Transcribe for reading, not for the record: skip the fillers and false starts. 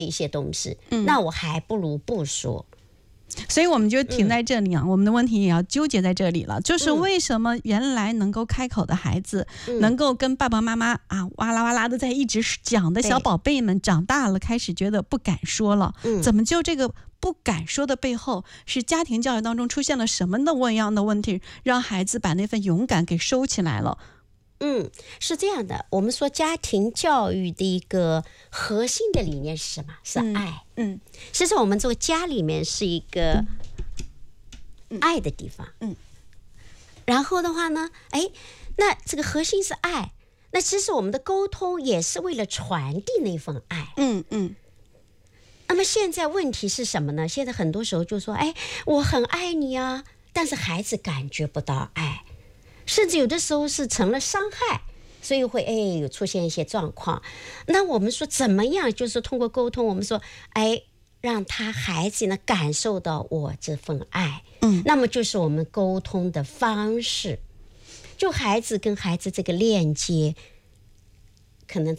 一些东西，那我还不如不说。 所以我们就停在这里啊，我们的问题也要纠结在这里了，就是为什么原来能够开口的孩子，能够跟爸爸妈妈啊哇啦哇啦的在一直讲的小宝贝们，长大了开始觉得不敢说了，怎么就这个不敢说的背后，是家庭教育当中出现了什么样的问题，让孩子把那份勇敢给收起来了？ 是这样的，我们说家庭教育的一个核心的理念是什么？是爱。其实我们这个家里面是一个爱的地方。然后的话呢，那这个核心是爱，那其实我们的沟通也是为了传递那份爱。那么现在问题是什么呢？现在很多时候就说，我很爱你啊，但是孩子感觉不到爱。甚至有的时候是成了伤害，所以会有出现一些状况。那我们说怎么样，就是通过沟通，我们说让孩子呢感受到我这份爱。那么就是我们沟通的方式，就孩子跟孩子这个链接可能